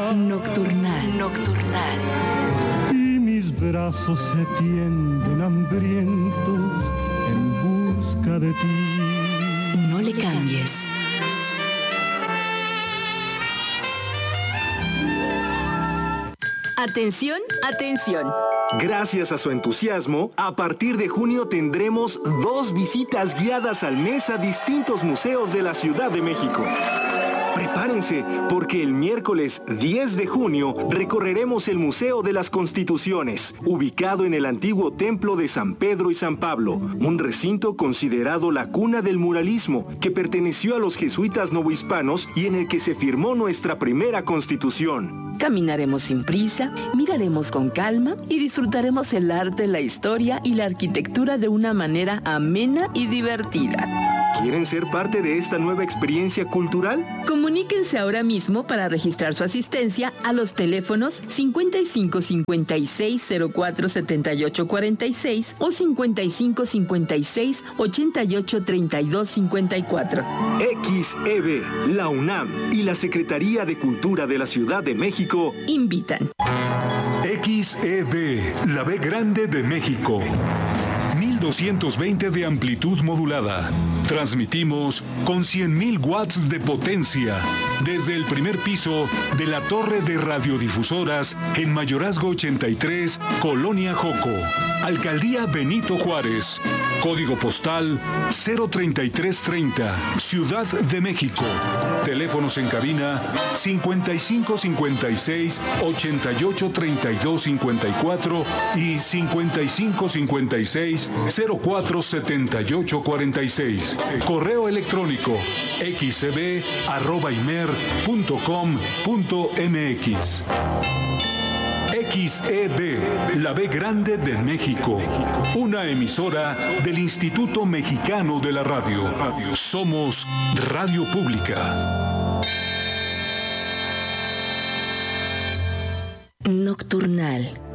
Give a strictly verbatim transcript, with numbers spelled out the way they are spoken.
Nocturnal, nocturnal. Y mis brazos se tienden hambrientos en busca de ti. No le cambies. Atención, atención. Gracias a su entusiasmo, a partir de junio tendremos dos visitas guiadas al mes a distintos museos de la Ciudad de México. Prepárense, porque el miércoles diez de junio recorreremos el Museo de las Constituciones, ubicado en el antiguo Templo de San Pedro y San Pablo, un recinto considerado la cuna del muralismo, que perteneció a los jesuitas novohispanos y en el que se firmó nuestra primera Constitución. Caminaremos sin prisa, miraremos con calma y disfrutaremos el arte, la historia y la arquitectura de una manera amena y divertida. ¿Quieren ser parte de esta nueva experiencia cultural? Comuníquense ahora mismo para registrar su asistencia a los teléfonos cincuenta y cinco cincuenta y seis cero cuatro setenta y ocho cuarenta y seis o cincuenta y cinco cincuenta y seis ochenta y ocho treinta y dos cincuenta y cuatro. X E B, la UNAM y la Secretaría de Cultura de la Ciudad de México invitan. X E B, la B grande de México. mil doscientos veinte de amplitud modulada. Transmitimos con cien mil watts de potencia desde el primer piso de la torre de radiodifusoras en Mayorazgo ochenta y tres, Colonia Joco, Alcaldía Benito Juárez. Código postal cero treinta y tres treinta, Ciudad de México. Teléfonos en cabina cincuenta y cinco cincuenta y seis ochenta y ocho treinta y dos cincuenta y cuatro y cincuenta y cinco cincuenta y seis cero cuatro setenta y ocho cuarenta y seis. Correo electrónico xcb arroba imer punto com punto mx. X E B, la B grande de México. Una emisora del Instituto Mexicano de la Radio. Somos Radio Pública. Nocturnal.